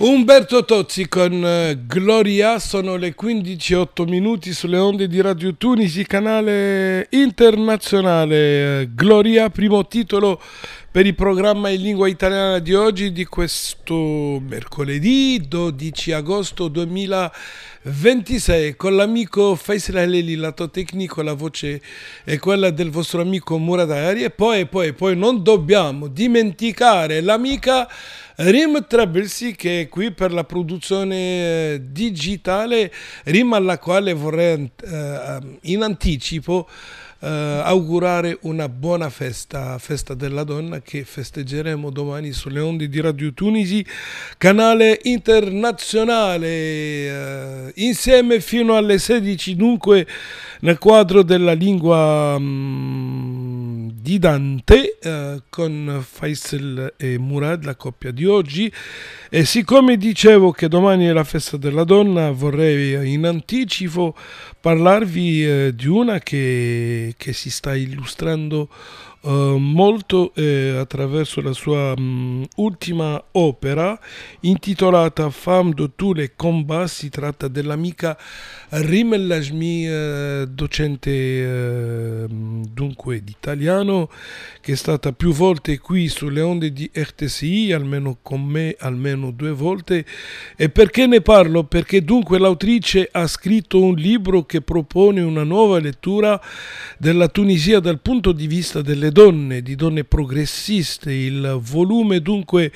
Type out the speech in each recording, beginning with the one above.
Umberto Tozzi con Gloria, sono le 15:08 sulle onde di Radio Tunisi, canale internazionale. Gloria, primo titolo per il programma in lingua italiana di oggi, di questo mercoledì 12 agosto 2026, con l'amico Faisal Haleli, lato tecnico, la voce è quella del vostro amico Murad Ayari, e poi non dobbiamo dimenticare l'amica Rim Trabelsi, che è qui per la produzione digitale, Rim alla quale vorrei in anticipo augurare una buona festa della donna, che festeggeremo domani sulle onde di Radio Tunisi, canale internazionale, insieme fino alle 16, dunque nel quadro della lingua di Dante, con Faisal e Murad, la coppia di oggi. E siccome dicevo che domani è la festa della donna, vorrei in anticipo parlarvi di una che si sta illustrando molto attraverso la sua ultima opera intitolata Femme de tous les combats. Si tratta dell'amica Rim El Lajmi, docente dunque d'italiano, che è stata più volte qui sulle onde di RTSI, almeno con me almeno 2 volte. E perché ne parlo? Perché dunque l'autrice ha scritto un libro che propone una nuova lettura della Tunisia dal punto di vista delle donne, di donne progressiste. Il volume dunque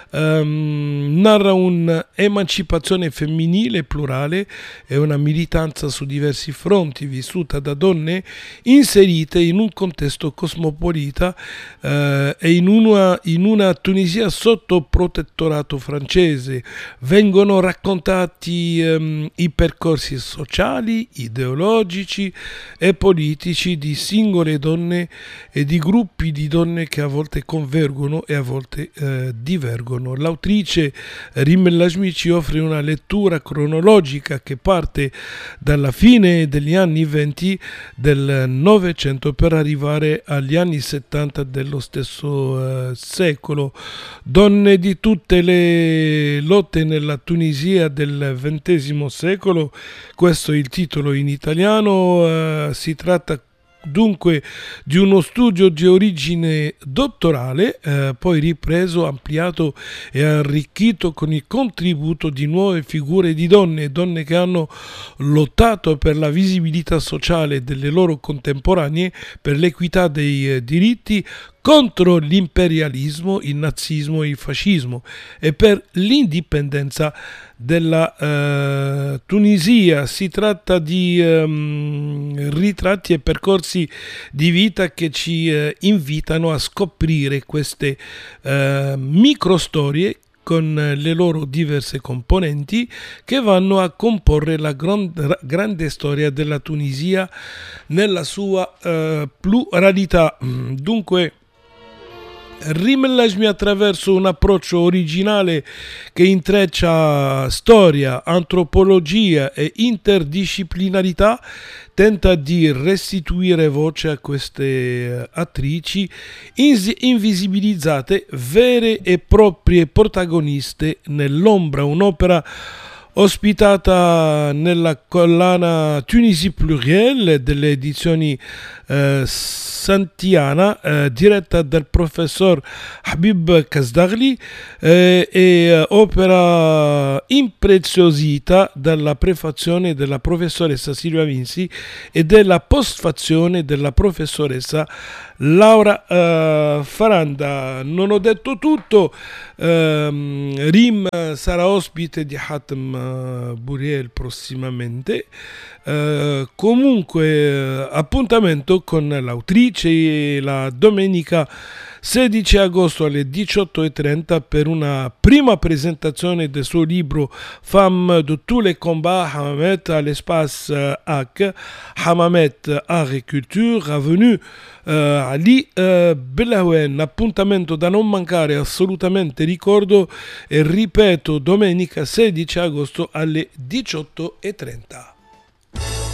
narra un'emancipazione femminile plurale e una militanza su diversi fronti vissuta da donne inserite in un contesto cosmopolita e in una Tunisia sotto protettorato francese. Vengono raccontati i percorsi sociali, ideologici e politici di singole donne e di gruppi di donne che a volte convergono e a volte divergono. L'autrice Rim El Lajmi ci offre una lettura cronologica che parte dalla fine degli anni 20 del Novecento per arrivare agli anni 70 dello stesso secolo. Donne di tutte le lotte nella Tunisia del XX secolo, questo è il titolo in italiano. Si tratta dunque di uno studio di origine dottorale, poi ripreso, ampliato e arricchito con il contributo di nuove figure di donne che hanno lottato per la visibilità sociale delle loro contemporanee, per l'equità dei diritti, contro l'imperialismo, il nazismo e il fascismo e per l'indipendenza della Tunisia. Si tratta di ritratti e percorsi di vita che ci invitano a scoprire queste microstorie con le loro diverse componenti che vanno a comporre la grande storia della Tunisia nella sua pluralità. Dunque Rim El Lajmi, attraverso un approccio originale che intreccia storia, antropologia e interdisciplinarità, tenta di restituire voce a queste attrici invisibilizzate, vere e proprie protagoniste nell'ombra. Un'opera ospitata nella collana Tunisie Pluriel delle edizioni Santiana, diretta dal professor Habib Kazdagli, e opera impreziosita dalla prefazione della professoressa Silvia Vinci e della postfazione della professoressa Laura Faranda. Non ho detto tutto. Rim sarà ospite di Hatem Buriel prossimamente. Comunque appuntamento con l'autrice la domenica 16 agosto alle 18:30 per una prima presentazione del suo libro Femme de tous les combats, Hammamet, all'Espace Hack, Hammamet Art et Culture, avenue Ali Belawen. Appuntamento da non mancare assolutamente, ricordo e ripeto, domenica 16 agosto alle 18:30.